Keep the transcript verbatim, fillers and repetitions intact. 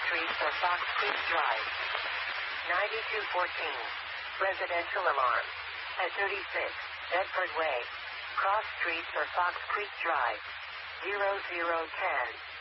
streets or Fox Creek Drive. ninety-two fourteen. Residential alarm. At thirty-six, Bedford Way. Cross streets or Fox Creek Drive. zero zero ten.